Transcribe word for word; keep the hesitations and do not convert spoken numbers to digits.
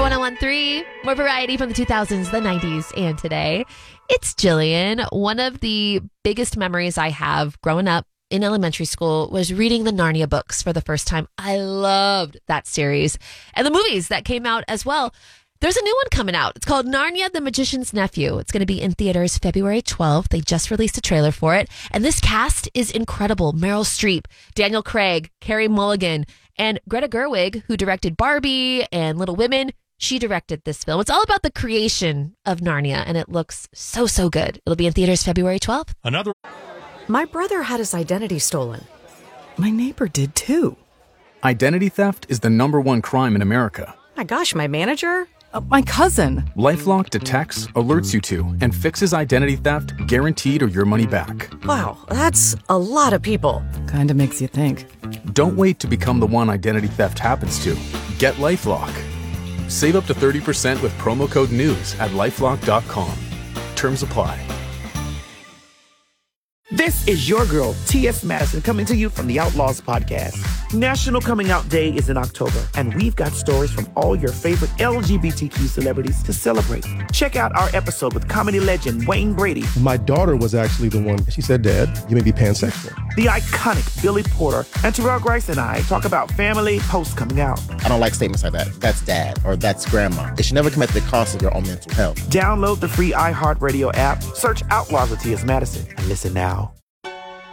one oh one point three. More variety from the two thousands, the nineties, and today. It's Jillian. One of the biggest memories I have growing up in elementary school was reading the Narnia books for the first time. I loved that series. And the movies that came out as well. There's a new one coming out. It's called Narnia, the Magician's Nephew. It's going to be in theaters February twelfth. They just released a trailer for it. And this cast is incredible. Meryl Streep, Daniel Craig, Carey Mulligan, and Greta Gerwig, who directed Barbie and Little Women. She directed this film. It's all about the creation of Narnia, and it looks so, so good. It'll be in theaters February twelfth. Another. My brother had his identity stolen. My neighbor did too. Identity theft is the number one crime in America. My gosh, my manager? Uh, my cousin. LifeLock detects, alerts you to, and fixes identity theft guaranteed or your money back. Wow, that's a lot of people. Kinda makes you think. Don't wait to become the one identity theft happens to. Get LifeLock. Save up to thirty percent with promo code NEWS at lifelock dot com. Terms apply. This is your girl, T S. Madison, coming to you from the Outlaws Podcast. National Coming Out Day is in October, and we've got stories from all your favorite L G B T Q celebrities to celebrate. Check out our episode with comedy legend Wayne Brady. My daughter was actually the one. She said, Dad, you may be pansexual. The iconic Billy Porter and Terrell Grice and I talk about family post coming out. I don't like statements like that. That's dad or that's grandma. It should never come at the cost of your own mental health. Download the free iHeartRadio app, search Outlaws with T S. Madison, and listen now.